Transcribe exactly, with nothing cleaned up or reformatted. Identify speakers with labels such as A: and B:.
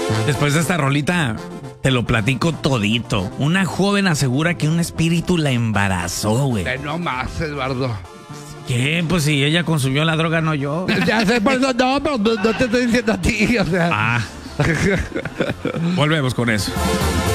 A: Después de esta rolita, te lo platico todito. Una joven asegura que un espíritu la embarazó, güey.
B: Eh, no más, Eduardo.
A: ¿Qué? Pues si ella consumió la droga, no yo.
B: Ya sé, por eso, no, pero no, no te estoy diciendo a ti, o sea.
A: Ah. Volvemos con eso.